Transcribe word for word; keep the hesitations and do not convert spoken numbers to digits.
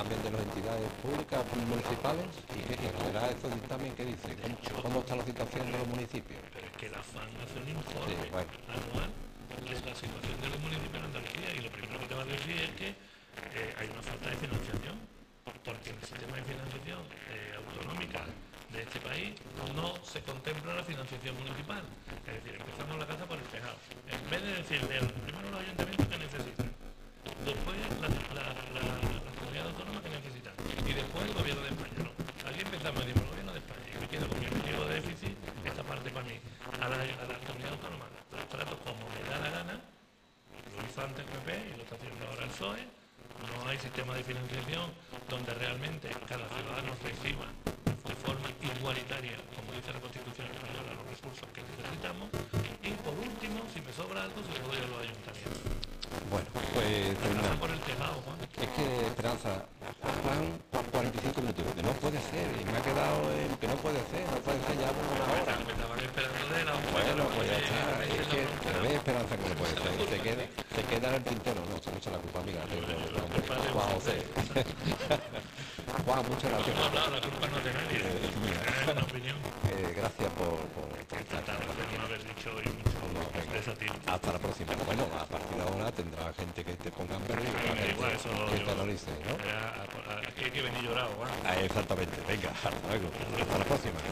dictamen de las entidades públicas municipales. ¿Y qué será estos dictamen que dice? ¿Cómo, cómo está la situación de los municipios? Pero es que la FAN hace un informe Sí, bueno. anual de la situación de los municipios en Andalucía y lo primero que te va a decir es que eh, hay una falta de financiación, porque en el sistema de financiación eh, autonómica de este país no se contempla la financiación municipal. Es decir, empezamos la casa por el tejado. En vez de decirle primero los ayuntamientos que necesitan, después la, la, la, la comunidad autónoma que necesitan y después el gobierno de España. No, aquí empezamos a decir el gobierno de España y me quedo con mi objetivo de déficit, esta parte para mí. A la, a la comunidad autónoma los trato como me da la gana, lo hizo antes el P P y lo está haciendo ahora el P S O E. No hay sistema de financiación donde realmente cada ciudadano reciba de forma igualitaria, como dice la Constitución española, los recursos que necesitamos. Y por último, si me sobra algo, se lo doy a los ayuntamientos. Bueno, pues Pasa por el tejado, Juan. es que, Esperanza, van cuarenta y cinco minutos, que no puede ser, y me ha quedado en que no puede ser, no puede ser ya por una hora. Me estaban esperando de la Bueno, pues ya está, es que se ve, Esperanza, que no puede ser, se queda, se queda en el tintero, no, se me echa la culpa amiga, Juan José. Juan, muchas gracias. No he hablado, la culpa no es de nadie. Es una opinión. Eh, gracias por, por, por estar Tratar con de no haber dicho hoy mucho de esa tía. Hasta la próxima. Bueno, a partir de ahora tendrá gente que te ponga en verde y Sí, otra gente igual, eso que yo- te analice, ¿no? Ya, a- a- Es que hay que venir llorado, Juan. Ah, exactamente. Venga, hasta luego. Hasta la próxima.